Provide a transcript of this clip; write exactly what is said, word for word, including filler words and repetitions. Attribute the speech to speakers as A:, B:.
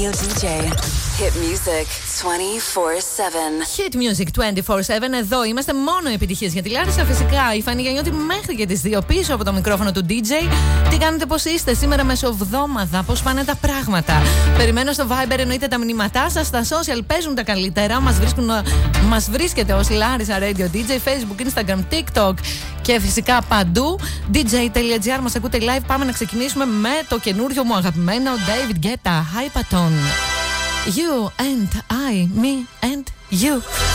A: Radio ντι τζέι. Hit music twenty-four seven.
B: Hit music twenty-four seven. Εδώ είμαστε, μόνο επιτυχίες για τη Λάρισα. Φυσικά η Φανή Γιαννιώτη μέχρι και τις δύο πίσω από το μικρόφωνο του ντι τζέι. Τι κάνετε, πώς είστε σήμερα μεσοβδόμαδα, πώς πάνε τα πράγματα? Περιμένω στο Viber, εννοείται τα μηνύματά σας. Στα social παίζουν τα καλύτερα. Μας, βρίσκουν, μας βρίσκεται ως Λάρισα Radio ντι τζέι, Facebook, Instagram, TikTok και φυσικά παντού. ντι τζέι τελεία τζι άρ, μας ακούτε live. Πάμε να ξεκινήσουμε με το καινούριο μου αγαπημένο David Guetta, Hypaton. You and I, me and you.